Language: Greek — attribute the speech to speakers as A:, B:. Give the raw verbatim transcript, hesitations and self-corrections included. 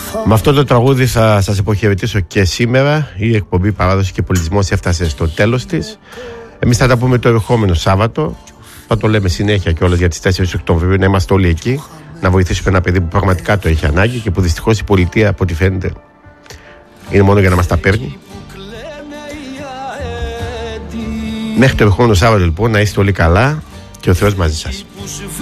A: Με αυτό το τραγούδι θα σας αποχαιρετήσω και σήμερα. Η εκπομπή Παράδοση και Πολιτισμός έφτασε στο τέλος της. Εμείς θα τα πούμε το ερχόμενο Σάββατο. Θα το λέμε συνέχεια κιόλας για τις τέσσερις Οκτωβρίου, να είμαστε όλοι εκεί, να βοηθήσουμε ένα παιδί που πραγματικά το έχει ανάγκη και που δυστυχώς η πολιτεία, από ό,τι φαίνεται, είναι μόνο για να μας τα παίρνει. Μέχρι το ερχόμενο Σάββατο λοιπόν, να είστε όλοι καλά και ο Θεός μαζί σας.